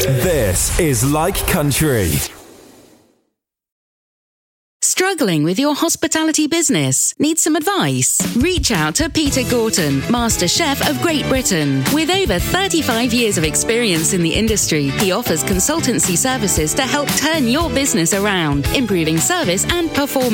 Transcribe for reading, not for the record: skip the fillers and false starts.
This is Like Country. Struggling with your hospitality business? Need some advice? Reach out to Peter Gorton, Master Chef of Great Britain. With over 35 years of experience in the industry, he offers consultancy services to help turn your business around, improving service and performance.